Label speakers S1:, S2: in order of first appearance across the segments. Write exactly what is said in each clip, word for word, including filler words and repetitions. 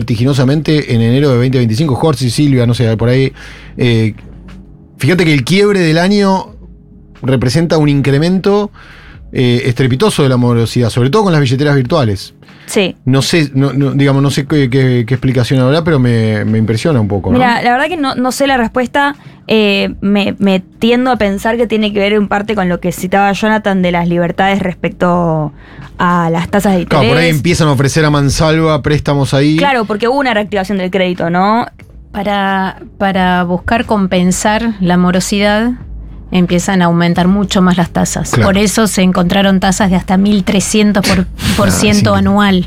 S1: vertiginosamente en enero de veinte veinticinco. Jorge y Silvia, no sé, por ahí. Eh, fíjate que el quiebre del año representa un incremento eh, estrepitoso de la morosidad, sobre todo con las billeteras virtuales.
S2: Sí.
S1: No sé, no, no, digamos, no sé qué, qué, qué explicación habrá, pero me, me impresiona un poco, ¿no?
S2: Mira, la verdad que no, no sé la respuesta. Eh, me, me tiendo a pensar que tiene que ver en parte con lo que citaba Jonathan de las libertades respecto a las tasas de interés.
S1: Claro, por ahí empiezan a ofrecer a mansalva préstamos ahí.
S2: Claro, porque hubo una reactivación del crédito, ¿no?
S3: Para, para buscar compensar la morosidad, empiezan a aumentar mucho más las tasas.
S1: Claro.
S3: Por eso se encontraron tasas de hasta mil trescientos por, por
S1: Ah,
S3: ciento
S1: sí.
S3: anual.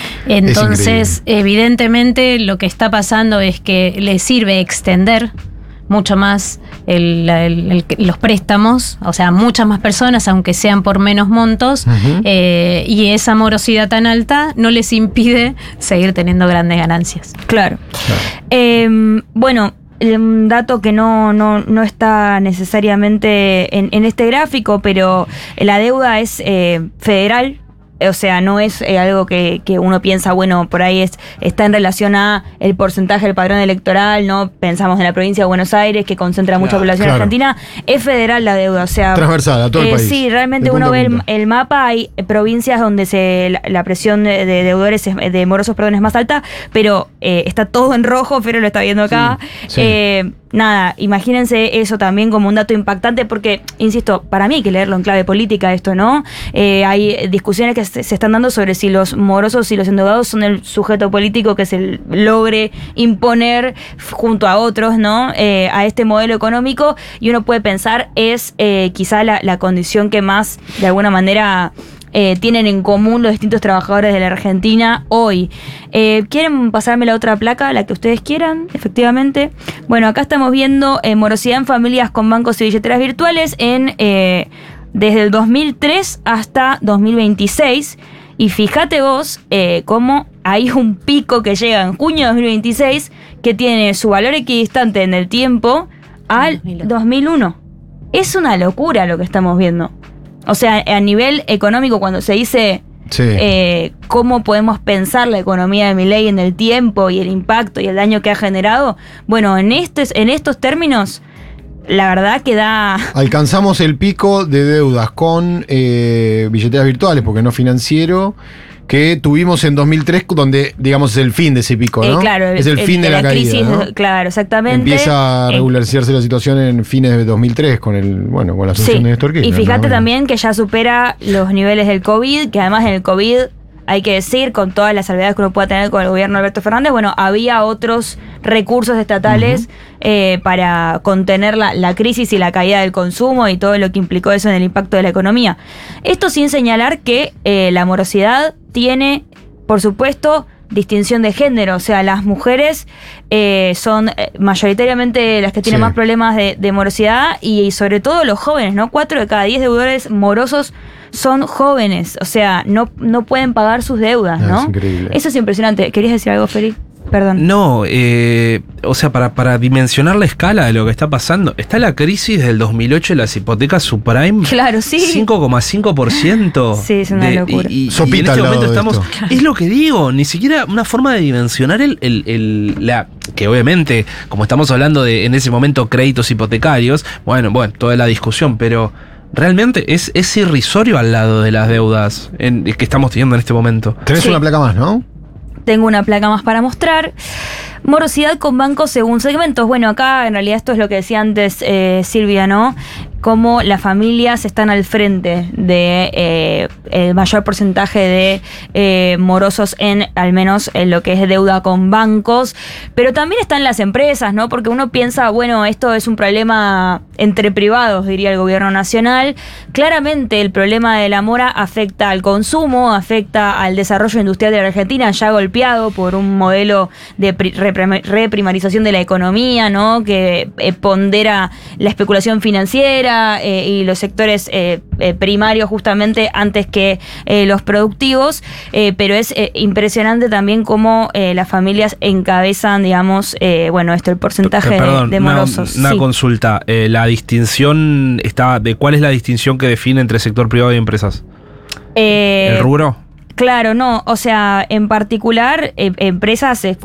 S3: Entonces, evidentemente, lo que está pasando es que le sirve extender mucho más el, el, el, los préstamos, o sea, muchas más personas, aunque sean por menos montos,
S1: Uh-huh.
S3: eh, y esa morosidad tan alta no les impide seguir teniendo grandes ganancias.
S2: Claro.
S1: Claro.
S2: Eh, bueno, un dato que no, no, no está necesariamente en, en este gráfico, pero la deuda es eh, federal. O sea, no es eh, algo que, que uno piensa, bueno, por ahí es está en relación a el porcentaje del padrón electoral, ¿no? Pensamos en la provincia de Buenos Aires, que concentra mucha
S4: Claro,
S2: población
S1: claro.
S2: argentina. Es federal la deuda, o sea...
S1: Transversal a todo el
S2: eh,
S1: país.
S2: Sí, realmente
S1: De punta
S2: uno
S1: a
S2: ve el,
S1: punta.
S2: el mapa, hay provincias donde se la, la presión de, de deudores, es, de morosos, perdón, es más alta, pero eh, está todo en rojo, Fero lo está viendo acá.
S1: Sí, sí.
S2: Eh, Nada, imagínense eso también como un dato impactante porque, insisto, para mí hay que leerlo en clave política esto, ¿no? Eh, hay discusiones que se, se están dando sobre si los morosos y los endeudados son el sujeto político que se logre imponer junto a otros, ¿no? Eh, a este modelo económico, y uno puede pensar es eh, quizá la, la condición que más, de alguna manera... Eh, tienen en común los distintos trabajadores de la Argentina hoy. Eh, ¿Quieren pasarme la otra placa? La que ustedes quieran, efectivamente. Bueno, acá estamos viendo eh, morosidad en familias con bancos y billeteras virtuales en eh, desde el dos mil tres hasta dos mil veintiséis. Y fíjate vos eh, cómo hay un pico que llega en junio de dos mil veintiséis que tiene su valor equidistante en el tiempo al dos mil uno. Es una locura lo que estamos viendo. O sea, a nivel económico, cuando se dice
S1: Sí.
S2: eh, cómo podemos pensar la economía de Milei en el tiempo y el impacto y el daño que ha generado, bueno, en, estes, en estos términos, la verdad que da...
S1: Alcanzamos el pico de deudas con eh, billeteras virtuales, porque no financiero, que tuvimos en dos mil tres, donde, digamos, es el fin de ese pico, ¿no?
S2: eh, claro,
S1: es el,
S2: el
S1: fin de la, caída,
S2: crisis,
S1: ¿no?
S2: claro, exactamente.
S1: Empieza a
S2: Eh,
S1: regularizarse la situación en fines de dos mil tres con el, bueno, con la asunción
S2: Sí,
S1: de Néstor Kirchner,
S2: y fíjate
S1: ¿no?
S2: también que ya supera los niveles del COVID, que además en el COVID, hay que decir, con todas las salvedades que uno pueda tener con el gobierno de Alberto Fernández, bueno, había otros recursos estatales uh-huh. eh, para contener la, la crisis y la caída del consumo y todo lo que implicó eso en el impacto de la economía. Esto sin señalar que eh, la morosidad tiene, por supuesto, distinción de género, o sea, las mujeres eh, son mayoritariamente las que tienen sí. más problemas de, de morosidad y, y sobre todo los jóvenes, ¿no? Cuatro de cada diez deudores morosos son jóvenes, o sea, no, no pueden pagar sus deudas, ¿no?
S1: Es increíble.
S2: Eso es impresionante. ¿Querías decir algo, Feri? Perdón.
S4: No, eh, o sea, para, para dimensionar la escala de lo que está pasando, está la crisis del dos mil ocho de las hipotecas subprime.
S2: Claro, sí.
S4: cinco coma cinco por ciento.
S2: Sí, es una
S4: de,
S2: locura.
S4: Y, y,
S1: Sopita
S4: y en este
S1: al lado
S4: momento
S1: de
S4: estamos.
S1: esto.
S4: Es lo que digo, ni siquiera una forma de dimensionar el, el, el la que obviamente, como estamos hablando de en ese momento créditos hipotecarios, bueno, bueno, toda la discusión, pero realmente es, es irrisorio al lado de las deudas en, que estamos teniendo en este momento.
S1: Tenés
S2: Sí.
S1: una placa más, ¿no?
S2: Tengo una placa más para mostrar. Morosidad con bancos según segmentos. Bueno, acá en realidad esto es lo que decía antes eh, Silvia, ¿no? Cómo las familias están al frente de eh, el mayor porcentaje de eh, morosos en, al menos en lo que es deuda con bancos, pero también están las empresas, ¿no? Porque uno piensa, bueno, esto es un problema entre privados, diría el gobierno nacional. Claramente el problema de la mora afecta al consumo, afecta al desarrollo industrial de la Argentina, ya golpeado por un modelo de pri- reprim- reprimarización de la economía, ¿no? Que eh, pondera la especulación financiera Eh, y los sectores eh, eh, primarios justamente antes que eh, los productivos, eh, pero es eh, impresionante también cómo eh, las familias encabezan, digamos, eh, bueno, esto, el porcentaje
S4: Perdón,
S2: de, de morosos.
S4: Una, una
S2: Sí.
S4: consulta, eh, la distinción está, ¿de cuál es la distinción que define entre sector privado y empresas?
S2: Eh,
S4: ¿El rubro?
S2: Claro, no, o sea, en particular, eh, empresas es